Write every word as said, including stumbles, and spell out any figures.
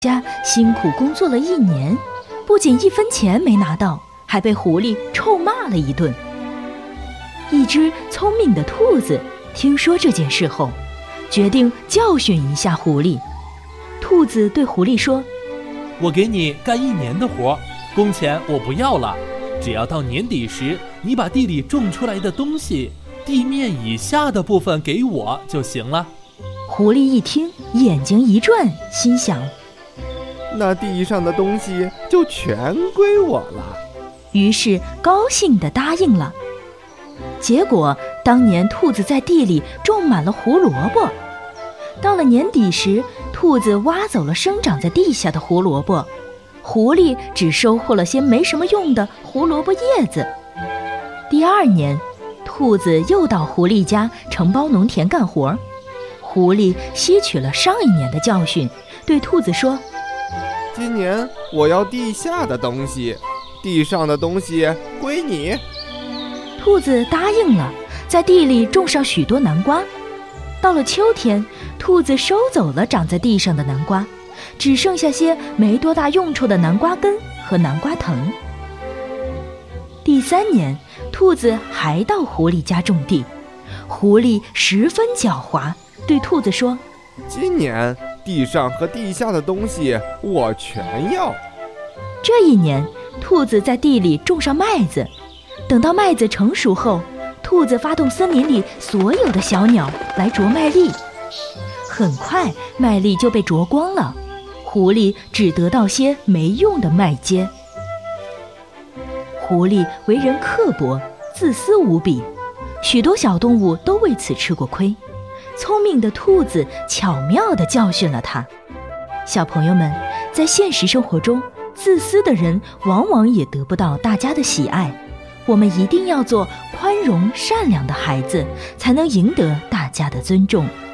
家辛苦工作了一年，不仅一分钱没拿到，还被狐狸臭骂了一顿。一只聪明的兔子听说这件事后，决定教训一下狐狸。兔子对狐狸说： 我给你干一年的活，工钱我不要了，只要到年底时，你把地里种出来的东西地面以下的部分给我就行了。 狐狸一听，眼睛一转，心想： 那地上的东西就全归我了。 于是高兴地答应了。结果当年兔子在地里种满了胡萝卜，到了年底时，兔子挖走了生长在地下的胡萝卜，狐狸只收获了些没什么用的胡萝卜叶子。第二年，兔子又到狐狸家承包农田干活，狐狸吸取了上一年的教训，对兔子说： 今年我要地下的东西，地上的东西归你。 兔子答应了，在地里种上许多南瓜。到了秋天，兔子收走了长在地上的南瓜，只剩下些没多大用处的南瓜根和南瓜藤。第三年，兔子还到狐狸家种地，狐狸十分狡猾，对兔子说： 今年地上和地下的东西我全要。 这一年，兔子在地里种上麦子，等到麦子成熟后，兔子发动森林里所有的小鸟来啄麦粒，很快麦粒就被啄光了，狐狸只得到些没用的麦秸。狐狸为人刻薄，自私无比，许多小动物都为此吃过亏。聪明的兔子巧妙地教训了它。小朋友们，在现实生活中，自私的人往往也得不到大家的喜爱。我们一定要做宽容善良的孩子，才能赢得大家的尊重。